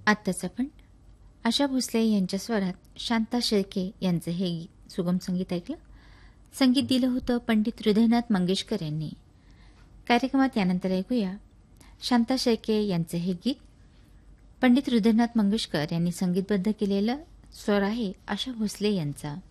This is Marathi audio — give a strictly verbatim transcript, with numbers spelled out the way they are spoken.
आत्ताच आपण आशा भोसले यांच्या स्वरात शांता शेळके यांचं हे गीत सुगम संगीत ऐकलं. संगीत दिलं होतं पंडित हृदयनाथ मंगेशकर यांनी. कार्यक्रमात यानंतर ऐकूया शांता शेळके यांचे हे गीत. पंडित हृदयनाथ मंगेशकर यांनी संगीतबद्ध केलेलं स्वर आहे आशा भोसले यांचा.